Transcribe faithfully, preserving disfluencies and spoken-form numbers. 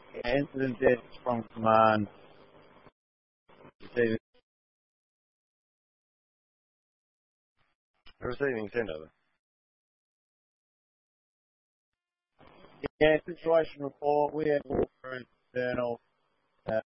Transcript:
Yeah, incident desk from command. Receiving. Receiving centre. Yeah, situation report. We have all through internal. Uh,